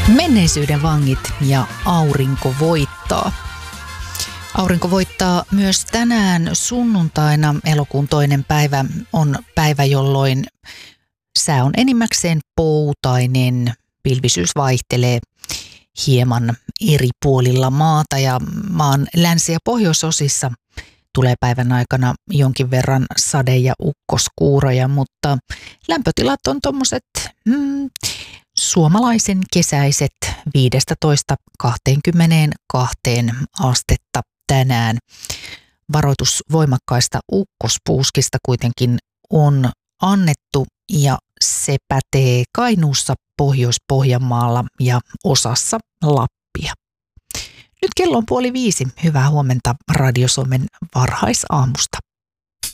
Menneisyyden vangit ja aurinko voittaa. Aurinko voittaa myös tänään sunnuntaina. Elokuun 2. päivä on päivä, jolloin sää on enimmäkseen poutainen. Pilvisyys vaihtelee hieman eri puolilla maata ja maan länsi- ja pohjoisosissa tulee päivän aikana jonkin verran sade- ja ukkoskuuroja, mutta lämpötilat on tommoset suomalaisen kesäiset 15–22 astetta tänään. Varoitus voimakkaista ukkospuuskista kuitenkin on annettu ja se pätee Kainuussa, Pohjois-Pohjanmaalla ja osassa Lappia. Nyt kello on 4:30. Hyvää huomenta Radio Suomen varhaisaamusta.